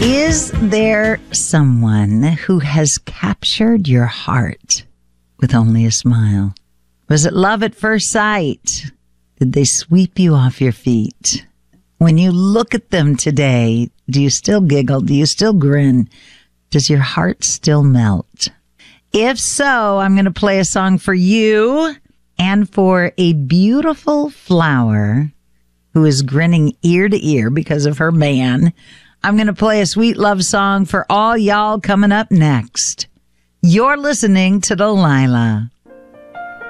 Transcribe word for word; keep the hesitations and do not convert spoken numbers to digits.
Is there someone who has captured your heart with only a smile? Was it love at first sight? Did they sweep you off your feet? When you look at them today, do you still giggle? Do you still grin? Does your heart still melt? If so, I'm going to play a song for you and for a beautiful flower who is grinning ear to ear because of her man. I'm going to play a sweet love song for all y'all coming up next. You're listening to Delilah.